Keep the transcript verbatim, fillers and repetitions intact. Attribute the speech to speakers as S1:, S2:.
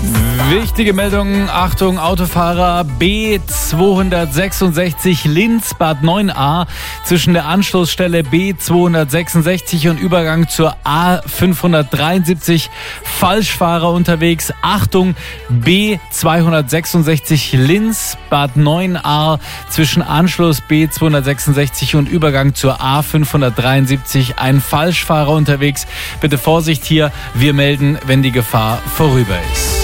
S1: Wichtige Meldung, Achtung, Autofahrer B zweihundertsechsundsechzig Linz-Bad neun a zwischen der Anschlussstelle B zweihundertsechsundsechzig und Übergang zur A fünfhundertdreiundsiebzig. Falschfahrer unterwegs. Achtung, B zweihundertsechsundsechzig Linz-Bad neun a zwischen Anschluss B zweihundertsechsundsechzig und Übergang zur A fünfhundertdreiundsiebzig. Ein Falschfahrer unterwegs. Bitte Vorsicht hier, wir melden, wenn die Gefahr vorüber ist.